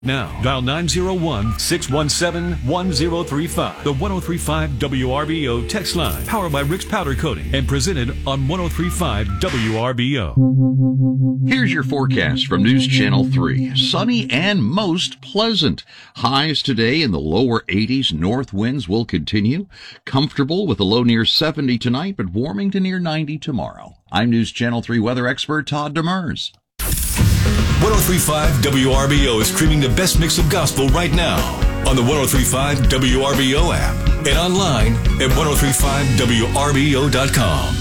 Now, dial 901-617-1035. The 1035 WRBO text line, powered by Rick's Powder Coating and presented on 1035 WRBO. Here's your forecast from News Channel 3. Sunny and most pleasant. Highs today in the lower 80s. North winds will continue. Comfortable with a low near 70 tonight, but warming to near 90 tomorrow. I'm News Channel 3 weather expert Todd Demers. 1035 WRBO is streaming the best mix of gospel right now on the 1035 WRBO app and online at 1035WRBO.com.